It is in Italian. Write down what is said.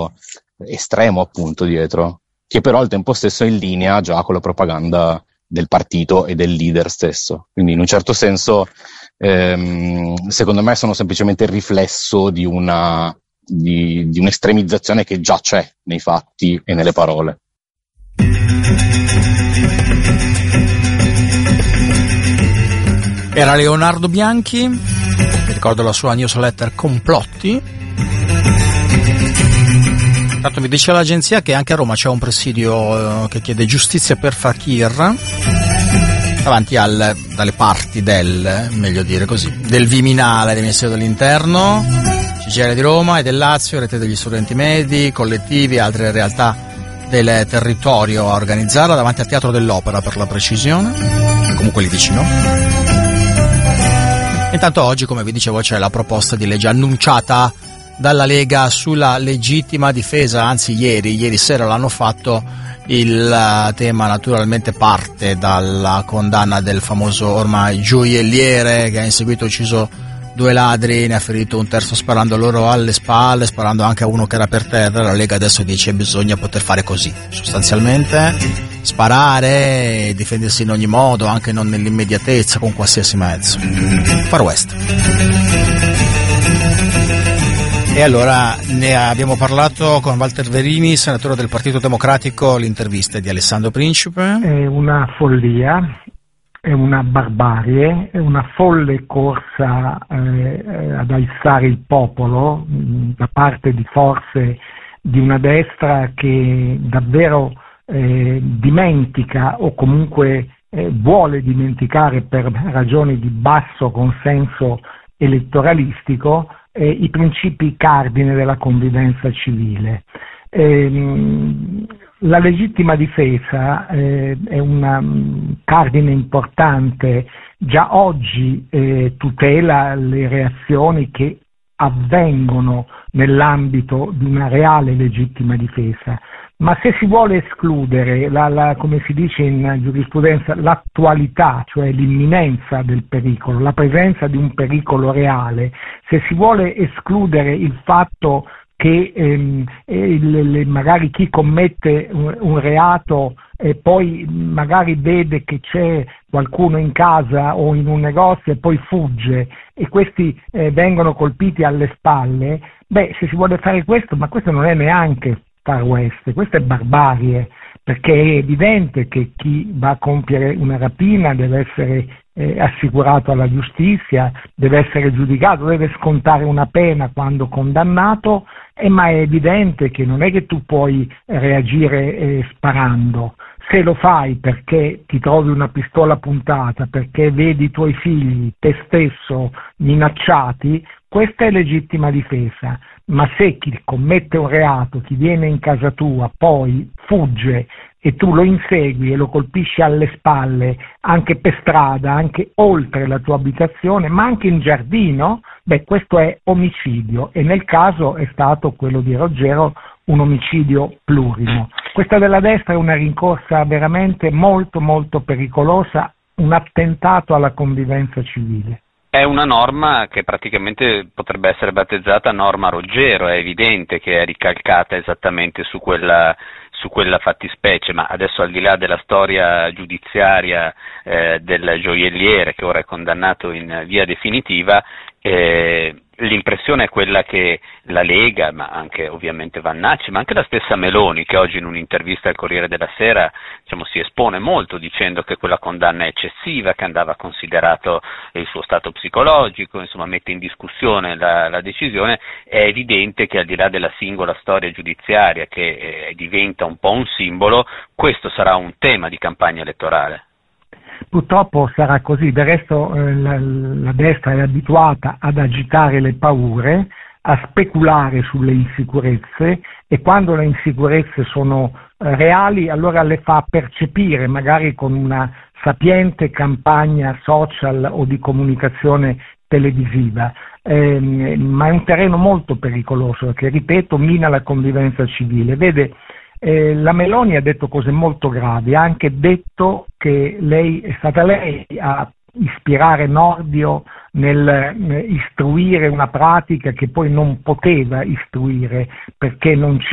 modo estremo appunto dietro, che però al tempo stesso è in linea già con la propaganda del partito e del leader stesso. Quindi in un certo senso secondo me sono semplicemente il riflesso di un'estremizzazione che già c'è nei fatti e nelle parole. Era Leonardo Bianchi, mi ricordo la sua newsletter Complotti. Tanto mi dice l'agenzia che anche a Roma c'è un presidio che chiede giustizia per Fakir, davanti dalle parti meglio dire così, del Viminale del Ministero dell'Interno, CGIL di Roma e del Lazio, Rete degli Studenti Medi, collettivi e altre realtà del territorio a organizzarla davanti al Teatro dell'Opera, per la precisione, comunque lì vicino. Intanto oggi, come vi dicevo, c'è la proposta di legge annunciata dalla Lega sulla legittima difesa, anzi ieri sera l'hanno fatto. Il tema naturalmente parte dalla condanna del famoso ormai gioielliere che ha inseguito e ucciso 2 ladri, ne ha ferito un terzo sparando loro alle spalle, sparando anche a uno che era per terra. La Lega adesso dice che bisogna poter fare così, sostanzialmente sparare e difendersi in ogni modo, anche non nell'immediatezza, con qualsiasi mezzo. Far West. E allora ne abbiamo parlato con Walter Verini, senatore del Partito Democratico, l'intervista di Alessandro Principe. È una follia, è una barbarie, è una folle corsa ad alzare il popolo da parte di forze di una destra che davvero dimentica o comunque vuole dimenticare per ragioni di basso consenso elettoralistico i principi cardine della convivenza civile. La legittima difesa è un cardine importante, già oggi tutela le reazioni che avvengono nell'ambito di una reale legittima difesa, ma se si vuole escludere, come si dice in giurisprudenza, l'attualità, cioè l'imminenza del pericolo, la presenza di un pericolo reale, se si vuole escludere il fatto che magari chi commette un reato e poi magari vede che c'è qualcuno in casa o in un negozio e poi fugge e questi vengono colpiti alle spalle, se si vuole fare questo, ma questo non è neanche Far West, questa è barbarie, perché è evidente che chi va a compiere una rapina deve essere assicurato alla giustizia, deve essere giudicato, deve scontare una pena quando condannato, ma è evidente che non è che tu puoi reagire sparando. Se lo fai perché ti trovi una pistola puntata, perché vedi i tuoi figli, te stesso minacciati, questa è legittima difesa. Ma se chi commette un reato, chi viene in casa tua, poi fugge e tu lo insegui e lo colpisci alle spalle, anche per strada, anche oltre la tua abitazione, ma anche in giardino, questo è omicidio e nel caso è stato quello di Roggero un omicidio plurimo. Questa della destra è una rincorsa veramente molto molto pericolosa, un attentato alla convivenza civile. È una norma che praticamente potrebbe essere battezzata norma Roggero, è evidente che è ricalcata esattamente su quella fattispecie, ma adesso al di là della storia giudiziaria del gioielliere che ora è condannato in via definitiva, l'impressione è quella che la Lega, ma anche ovviamente Vannacci, ma anche la stessa Meloni, che oggi in un'intervista al Corriere della Sera si espone molto dicendo che quella condanna è eccessiva, che andava considerato il suo stato psicologico, mette in discussione la decisione. È evidente che al di là della singola storia giudiziaria che diventa un po' un simbolo, questo sarà un tema di campagna elettorale. Purtroppo sarà così, del resto la destra è abituata ad agitare le paure, a speculare sulle insicurezze e quando le insicurezze sono reali allora le fa percepire magari con una sapiente campagna social o di comunicazione televisiva, ma è un terreno molto pericoloso che, ripeto, mina la convivenza civile. Vede, la Meloni ha detto cose molto gravi, ha anche detto che è stata lei a ispirare Nordio nel istruire una pratica che poi non poteva istruire perché non